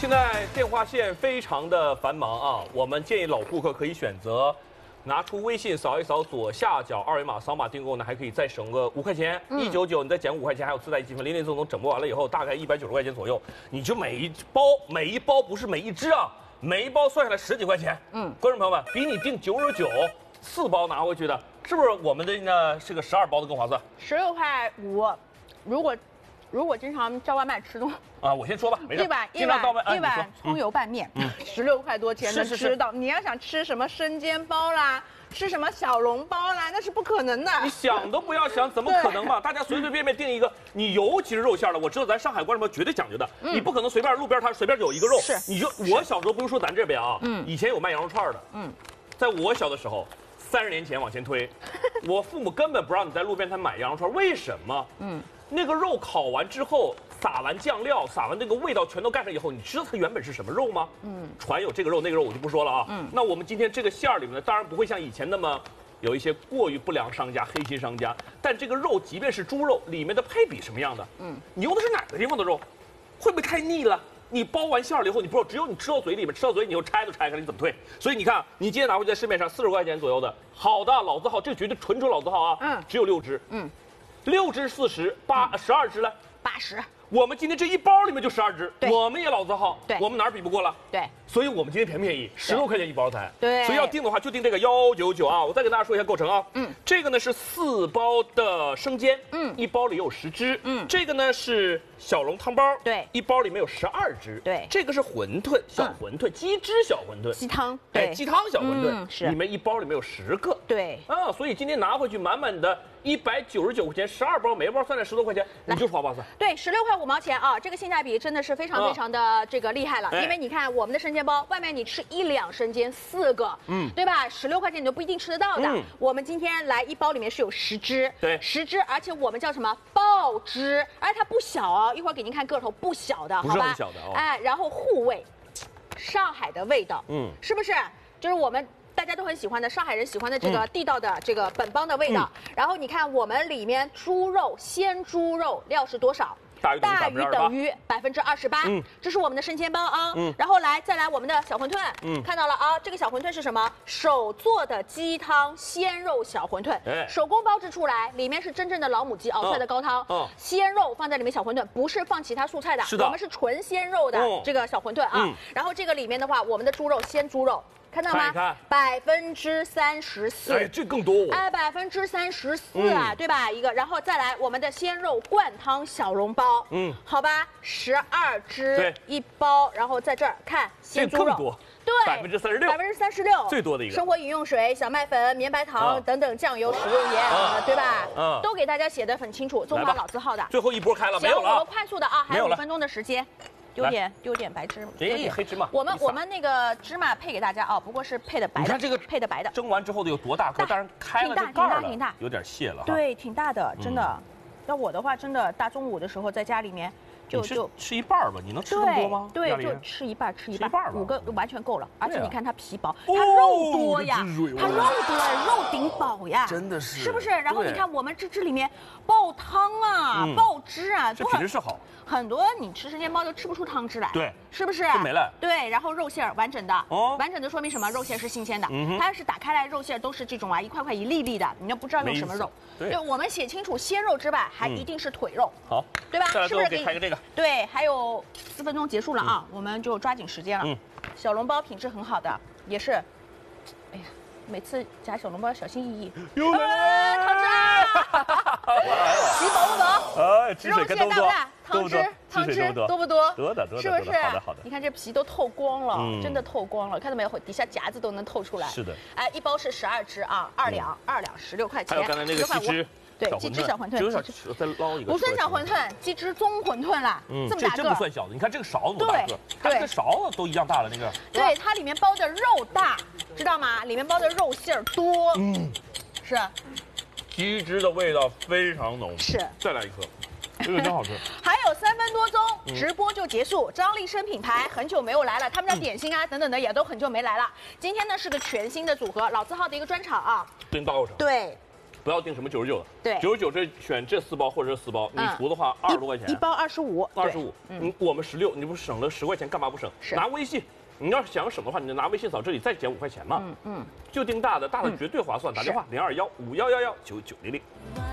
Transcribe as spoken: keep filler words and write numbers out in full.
现在电话线非常的繁忙啊，我们建议老顾客可以选择拿出微信扫一扫左下角二维码，扫码订购呢，还可以再省个五块钱，一九九，你再减五块钱，还有自带积分，零零总总整播完了以后，大概一百九十块钱左右，你就每一包每一包不是每一只啊，每一包算下来十几块钱，嗯，观众朋友们，比你订九十九四包拿回去的，是不是我们的呢是个十二包的更划算？ 十六块五，如果如果经常叫外卖吃东。 啊，我先说吧，没事。 一碗一碗一碗葱油拌面，十六块多钱能吃到。你要想吃什么生煎包啦，吃什么小笼包啦，那是不可能的。 你想都不要想，怎么可能嘛？大家随随便便订一个，你尤其是肉馅的，我知道咱上海观众朋友绝对讲究的，你不可能随便路边摊随便就有一个肉。 是， 你就我小时候不用说咱这边啊，嗯，以前有卖羊肉串的，嗯，在我小的时候，三十年前往前推，我父母根本不让你在路边摊买羊肉串，为什么？嗯，那个肉烤完之后。撒完酱料，撒完那个味道全都盖上以后，你知道它原本是什么肉吗？嗯，传有这个肉那个肉我就不说了啊。嗯，那我们今天这个馅儿里面呢，当然不会像以前那么有一些过于不良商家、黑心商家，但这个肉即便是猪肉，里面的配比什么样的？嗯，你用的是哪个地方的肉？会不会太腻了？你包完馅儿了以后，你不知道，只有你吃到嘴里面，吃到嘴你又拆都拆开了，你怎么退？所以你看，你今天拿回去在市面上四十块钱左右的好的老字号，这绝对纯纯老字号啊。嗯，只有六只。嗯，六只四十，八十二只了， 八十。 我们今天这一包里面就十二只，我们也老字号， 对， 我们哪儿比不过了？ 对， 所以我们今天便不便宜？十多块钱一包才。 对， 所以要订的话就订这个幺九九啊！我再给大家说一下构成啊。嗯，这个呢是四包的生煎，嗯，一包里有十只，嗯，这个呢是小笼汤包， 对， 一包里面有十二只， 对， 这个是馄饨，小馄饨，鸡汁小馄饨， 鸡汤， 哎，鸡汤小馄饨， 是， 里面一包里面有十个， 对， 啊，所以今天拿回去满满的。一百九十九块钱，十二包，每包算在十多块钱，你就是划不划算？ 对，十六块五毛钱啊，这个性价比真的是非常非常的这个厉害了。因为你看我们的生煎包，外面你吃一两生煎四个，嗯，对吧？十六块钱你都不一定吃得到的。我们今天来一包里面是有十只， 对， 十只，而且我们叫什么爆汁，而且它不小哦，一会儿给您看个头不小的，好吧？ 不是很小的哦。 哎，然后护卫，上海的味道，嗯，是不是？就是我们。大家都很喜欢的上海人喜欢的这个地道的这个本帮的味道，嗯、然后你看我们里面猪肉鲜猪肉料是多少？大于等于百分之二十八，这是我们的生煎包啊。嗯，然后来再来我们的小馄饨，嗯，看到了啊，这个小馄饨是什么？手做的鸡汤鲜肉小馄饨，哎，手工包制出来，里面是真正的老母鸡熬出来的高汤，嗯，鲜肉放在里面小馄饨，不是放其他素菜的， 是的， 我们是纯鲜肉的这个小馄饨啊。嗯、然后这个里面的话，我们的猪肉鲜猪肉。看到吗？百分之三十四， 哎，这更多哦。 哎，百分之三十四啊，对吧？一个，然后再来我们的鲜肉灌汤小笼包，嗯，好吧，十二只一包，然后在这儿看鲜猪肉， 更多， 对， 百分之三十六， 百分之三十六， 最多的一个。 生活饮用水、小麦粉、绵白糖等等酱油、食用盐，对吧？嗯，都给大家写的很清楚，中华老字号的。 最后一波开了，没有了。 我们快速的啊，还有五分钟的时间。丢点丢点白芝麻， 丢点黑芝麻。 我们我们那个芝麻配给大家啊，不过是配的白的。 你看这个配的白的， 蒸完之后的有多大颗？当然开了这盖了，挺大，有点泄了。 对，挺大的，真的。要我的话，真的大中午的时候在家里面就就吃一半吧。你能吃那么多吗？ 对，就吃一半，吃一半，五个完全够了。而且你看它皮薄，它肉多呀，它肉多，肉顶饱呀， 真的是， 是不是？然后你看我们这这里面爆汤啊，爆汁啊， 这品质是好。 很多你吃生煎包都吃不出汤汁来， 对， 是不是？ 没了。 对，然后肉馅儿完整的，哦，完整的说明什么？肉馅是新鲜的，嗯、它要是打开来肉馅都是这种啊，一块块一粒粒的，你就不知道用什么肉。对，我们写清楚鲜肉之外，还一定是腿肉， 好， 对吧？ 是不是？给开个这个。 对，还有四分钟结束了啊，我们就抓紧时间了。嗯，小笼包品质很好的，也是，哎呀。每次夹小笼包小心翼翼。 有来了， 汤汁啊！皮薄不薄？ 哎，汁水多不多？ 汤汁汤汁多不多？ 多的多的， 是不是？ 好的好的。 你看这皮都透光了，真的透光了，看到没有？底下夹子都能透出来。 是的。 哎，一包是十二只啊，二两二两十六块钱。 还有刚才那个鸡汁。 对，鸡汁小馄饨， 再捞一个。 不算小馄饨，鸡汁棕馄饨啦， 嗯， 这么大个， 这不算小的。你看这个勺子多大个，它跟勺子都一样大的那个。 对，它里面包的肉大，知道吗？里面包的肉馅儿多，嗯，是。 鸡汁的味道非常浓， 是。 再来一颗，这个真好吃。 还有三分多钟，直播就结束。张立生品牌很久没有来了，他们家点心啊等等的也都很久没来了。今天呢是个全新的组合，老字号的一个专场啊。 真高手。 对。 不要订什么九十九的， 对， 九十九这选这四包或者是四包，你除的话二十多块钱， 一包二十五， 二十五，嗯，我们十六，你不省了十块钱，干嘛不省？拿微信。你要是想省的话，你就拿微信扫这里再减五块钱嘛。嗯嗯，就订大的，大的绝对划算。打电话零二幺五幺幺幺九九零零。